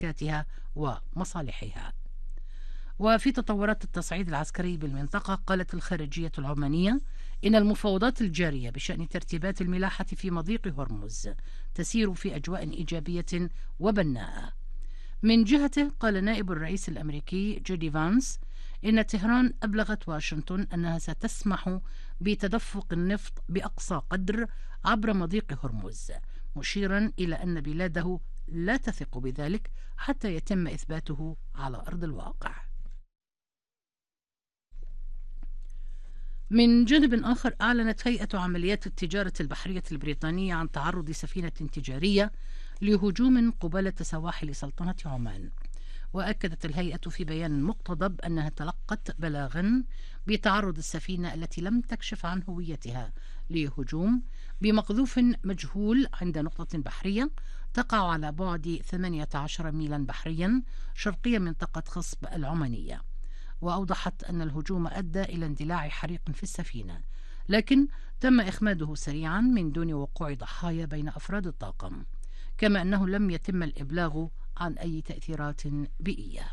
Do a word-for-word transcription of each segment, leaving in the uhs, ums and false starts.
ممتلكاتها ومصالحها. وفي تطورات التصعيد العسكري بالمنطقة، قالت الخارجية العمانية إن المفاوضات الجارية بشأن ترتيبات الملاحة في مضيق هرمز تسير في أجواء إيجابية وبناءة. من جهته، قال نائب الرئيس الأمريكي جودي فانس إن طهران أبلغت واشنطن أنها ستسمح بتدفق النفط بأقصى قدر عبر مضيق هرمز، مشيرا إلى أن بلاده لا تثق بذلك حتى يتم إثباته على أرض الواقع. من جانب آخر، أعلنت هيئة عمليات التجارة البحرية البريطانية عن تعرض سفينة تجارية لهجوم قبالة سواحل سلطنة عمان. وأكدت الهيئة في بيان مقتضب أنها تلقت بلاغا بتعرض السفينة التي لم تكشف عن هويتها لهجوم بمقذوف مجهول عند نقطة بحرية تقع على بعد ثمانية عشر ميلا بحريا شرقي منطقة خصب العمانية. وأوضحت أن الهجوم أدى إلى اندلاع حريق في السفينة، لكن تم إخماده سريعا من دون وقوع ضحايا بين أفراد الطاقم، كما أنه لم يتم الإبلاغ عن أي تأثيرات بيئية.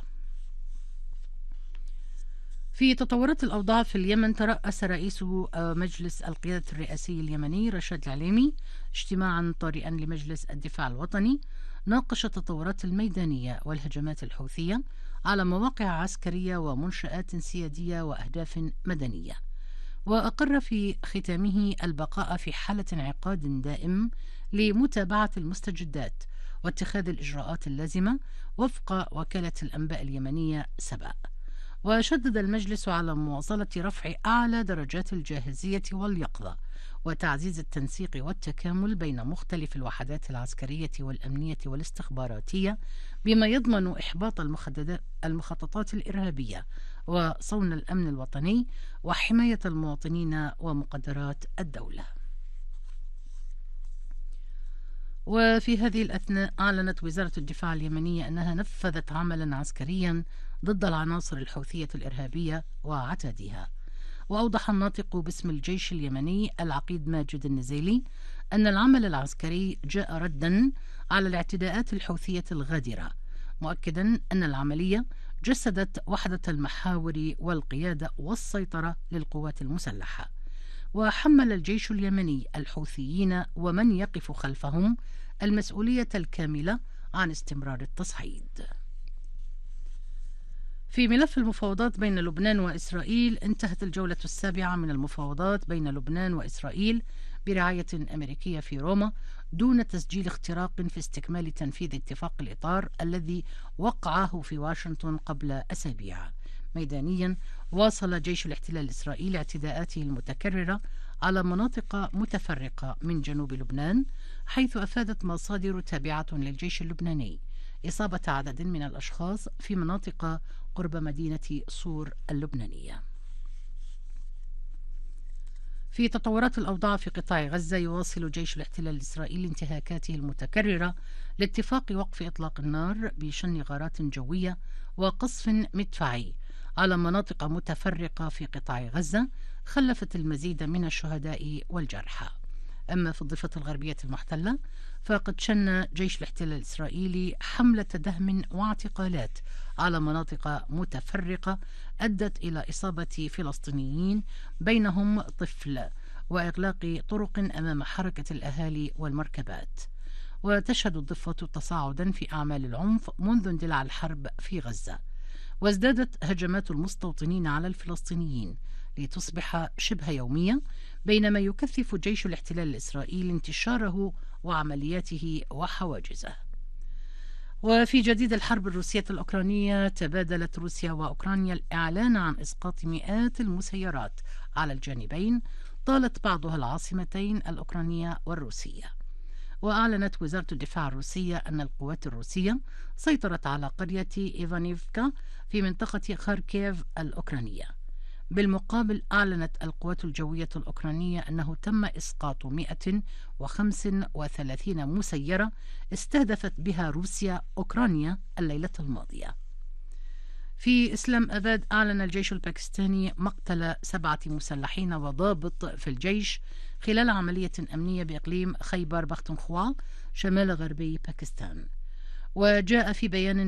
في تطورات الأوضاع في اليمن، ترأس رئيس مجلس القيادة الرئاسي اليمني رشاد العليمي اجتماعا طارئا لمجلس الدفاع الوطني ناقش التطورات الميدانية والهجمات الحوثية على مواقع عسكرية ومنشآت سيادية وأهداف مدنية. وأقر في ختامه البقاء في حالة انعقاد دائم لمتابعة المستجدات واتخاذ الإجراءات اللازمة وفق وكالة الأنباء اليمنية سبأ. وشدد المجلس على مواصلة رفع أعلى درجات الجاهزية واليقظة وتعزيز التنسيق والتكامل بين مختلف الوحدات العسكرية والأمنية والاستخباراتية، بما يضمن إحباط المخططات الإرهابية وصون الأمن الوطني وحماية المواطنين ومقدرات الدولة. وفي هذه الأثناء، أعلنت وزارة الدفاع اليمنية أنها نفذت عملا عسكريا ضد العناصر الحوثية الإرهابية وعتادها. وأوضح الناطق باسم الجيش اليمني العقيد ماجد النزيلي أن العمل العسكري جاء ردا على الاعتداءات الحوثية الغادرة، مؤكدا أن العملية جسدت وحدة المحاور والقيادة والسيطرة للقوات المسلحة. وحمل الجيش اليمني الحوثيين ومن يقف خلفهم المسؤولية الكاملة عن استمرار التصعيد. في ملف المفاوضات بين لبنان وإسرائيل، انتهت الجولة السابعة من المفاوضات بين لبنان وإسرائيل برعاية أمريكية في روما دون تسجيل اختراق في استكمال تنفيذ اتفاق الإطار الذي وقعه في واشنطن قبل أسابيع. ميدانيا، واصل جيش الاحتلال الإسرائيلي اعتداءاته المتكررة على مناطق متفرقة من جنوب لبنان، حيث أفادت مصادر تابعة للجيش اللبناني إصابة عدد من الأشخاص في مناطق قرب مدينة صور اللبنانية. في تطورات الأوضاع في قطاع غزة، يواصل جيش الاحتلال الإسرائيلي انتهاكاته المتكررة لاتفاق وقف إطلاق النار بشن غارات جوية وقصف مدفعي على مناطق متفرقة في قطاع غزة، خلفت المزيد من الشهداء والجرحى. أما في الضفة الغربية المحتلة، فقد شن جيش الاحتلال الإسرائيلي حملة دهم واعتقالات على مناطق متفرقة أدت إلى إصابة فلسطينيين بينهم طفل وإغلاق طرق أمام حركة الأهالي والمركبات. وتشهد الضفة تصاعدا في أعمال العنف منذ اندلاع الحرب في غزة، وازدادت هجمات المستوطنين على الفلسطينيين لتصبح شبه يومية، بينما يكثف جيش الاحتلال الإسرائيلي انتشاره وعملياته وحواجزه. وفي جديد الحرب الروسية الأوكرانية، تبادلت روسيا وأوكرانيا الإعلان عن إسقاط مئات المسيرات على الجانبين طالت بعضها العاصمتين الأوكرانية والروسية. وأعلنت وزارة الدفاع الروسية أن القوات الروسية سيطرت على قرية إيفانيفكا في منطقة خاركيف الأوكرانية. بالمقابل، أعلنت القوات الجوية الأوكرانية أنه تم إسقاط مئة وخمسة وثلاثين مسيرة استهدفت بها روسيا أوكرانيا الليلة الماضية. في إسلام أباد، أعلن الجيش الباكستاني مقتل سبعة مسلحين وضابط في الجيش خلال عملية أمنية بإقليم خيبر بختونخوا شمال غربي باكستان. وجاء في بيان